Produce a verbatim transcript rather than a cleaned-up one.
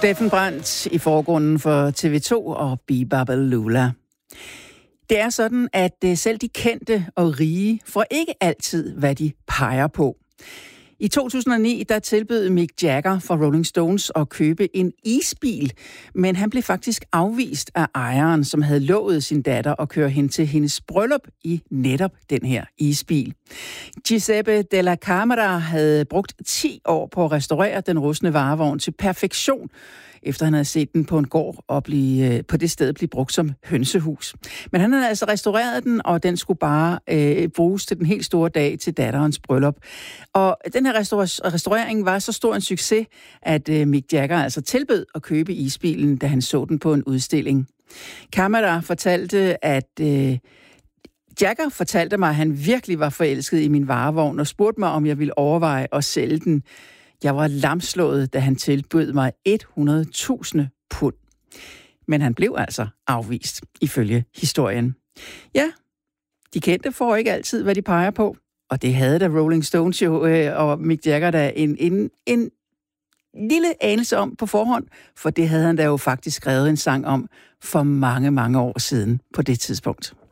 Steffen Brandt i forgrunden for T V to og Bibabalula. Det er sådan, at selv de kendte og rige får ikke altid, hvad de peger på. I to tusind og ni der tilbød Mick Jagger fra Rolling Stones at købe en isbil, men han blev faktisk afvist af ejeren, som havde lovet sin datter at køre hen til hendes bryllup i netop den her isbil. Giuseppe Della Camera havde brugt ti år på at restaurere den rustne varevogn til perfektion, efter han havde set den på en gård og blive, på det sted blive brugt som hønsehus. Men han havde altså restaureret den, og den skulle bare øh, bruges til den helt store dag til datterens bryllup. Og den her restaur- restaurering var så stor en succes, at øh, Mick Jagger altså tilbød at købe isbilen, da han så den på en udstilling. Camera fortalte, at øh, Jagger fortalte mig, at han virkelig var forelsket i min varevogn og spurgte mig, om jeg ville overveje at sælge den. Jeg var lamslået, da han tilbød mig hundrede tusind pund. Men han blev altså afvist, ifølge historien. Ja, de kendte får ikke altid, hvad de peger på. Og det havde da Rolling Stones jo, øh, og Mick Jagger da en, en, en lille anelse om på forhånd, for det havde han da jo faktisk skrevet en sang om for mange, mange år siden på det tidspunkt.